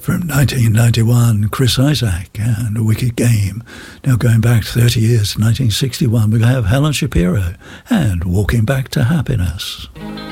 From 1991, Chris Isaak and A Wicked Game. Now going back 30 years, 1961, we have Helen Shapiro and Walking Back to Happiness.